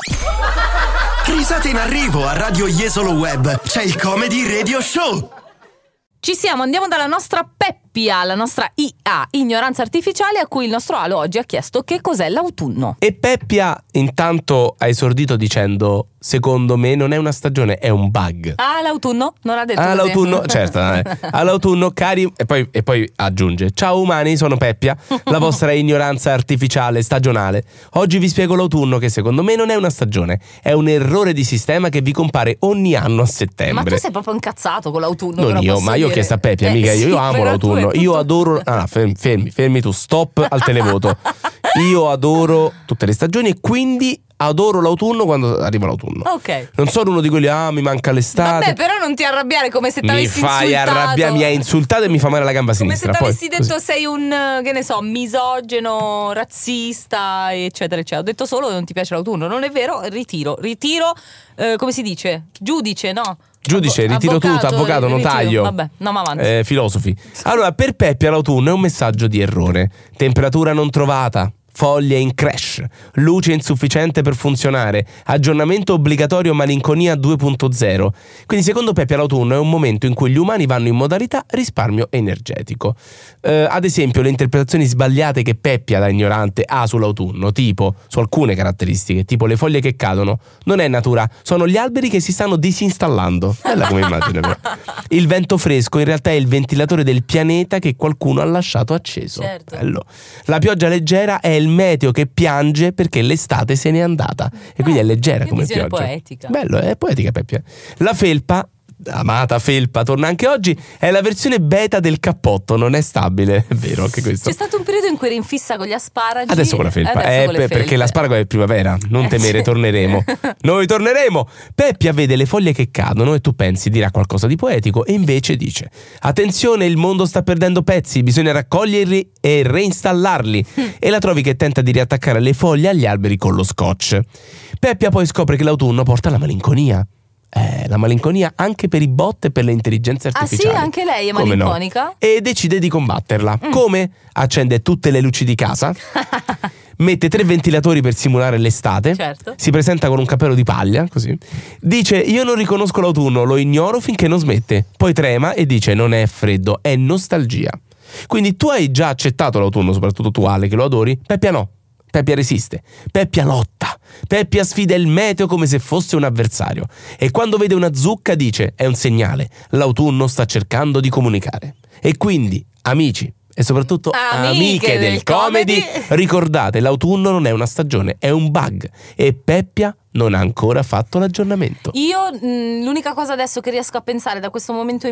Risate in arrivo a Radio Jesolo Web. C'è il Comedy Radio Show. Ci siamo, andiamo dalla nostra Peppia, la nostra IA, ignoranza artificiale, a cui il nostro Alo oggi ha chiesto che cos'è l'autunno. E Peppia intanto ha esordito dicendo: secondo me non è una stagione, è un bug. Ah, l'autunno? Non l'ha detto così. L'autunno, certo. All'autunno, cari. E poi aggiunge: ciao umani, sono Peppia, la vostra ignoranza artificiale stagionale. Oggi vi spiego l'autunno, che secondo me non è una stagione, è un errore di sistema che vi compare ogni anno a settembre. Ma tu sei proprio incazzato con l'autunno. Non io, ma io ho chiesto a Peppia, amica, io amo l'autunno. Io adoro. Fermi tu, stop al televoto. Io adoro tutte le stagioni e quindi adoro l'autunno quando arriva l'autunno. Ok. Non sono uno di quelli, mi manca l'estate. Vabbè, però non ti arrabbiare come se t'avessi insultato. Mi fai arrabbiare, mi hai insultato e mi fa male la gamba sinistra. Come se t'avessi detto così. Sei un, che ne so, misogeno, razzista, eccetera, eccetera. Ho detto solo che non ti piace l'autunno. Non è vero? Ritiro, come si dice? Giudice, no? Giudice, ritiro tutto, avvocato, notaio. Vabbè, no, ma avanti. Filosofi. Allora, per Peppia l'autunno è un messaggio di errore. Temperatura non trovata, foglie in crash, luce insufficiente per funzionare, aggiornamento obbligatorio malinconia 2.0. Quindi secondo Peppia l'autunno è un momento in cui gli umani vanno in modalità risparmio energetico. Ad esempio le interpretazioni sbagliate che Peppia da ignorante ha sull'autunno, tipo su alcune caratteristiche, tipo le foglie che cadono, non è natura, sono gli alberi che si stanno disinstallando. Bella come immagine però. Il vento fresco in realtà è il ventilatore del pianeta che qualcuno ha lasciato acceso. Certo. Bello. La pioggia leggera è il meteo che piange perché l'estate se n'è andata e quindi è leggera come pioggia. Poetica. Bello, è poetica Peppia. La felpa, amata felpa, torna anche oggi, è la versione beta del cappotto, non è stabile, è vero anche questo. C'è stato un periodo in cui eri in fissa con gli asparagi. Adesso con la felpa, perché l'asparago è primavera, non temere, torneremo. Noi torneremo. Peppia vede le foglie che cadono e tu pensi dirà qualcosa di poetico e invece dice: attenzione, il mondo sta perdendo pezzi, bisogna raccoglierli e reinstallarli. E la trovi che tenta di riattaccare le foglie agli alberi con lo scotch. Peppia poi scopre che l'autunno porta alla malinconia. La malinconia anche per i bot e per le intelligenze artificiali. Ah sì, anche lei è Come malinconica? No? E decide di combatterla. Come? Accende tutte le luci di casa, mette 3 ventilatori per simulare l'estate, certo. Si presenta con un cappello di paglia, così. Dice: io non riconosco l'autunno, lo ignoro finché non smette. Poi trema e dice: non è freddo, è nostalgia. Quindi tu hai già accettato l'autunno, soprattutto tu Ale che lo adori. Peppia no. Peppia resiste, Peppia lotta, Peppia sfida il meteo come se fosse un avversario e quando vede una zucca dice: è un segnale, l'autunno sta cercando di comunicare. E quindi, amici e soprattutto amiche del comedy, ricordate, l'autunno non è una stagione, è un bug e Peppia non ha ancora fatto l'aggiornamento. Io l'unica cosa adesso che riesco a pensare da questo momento in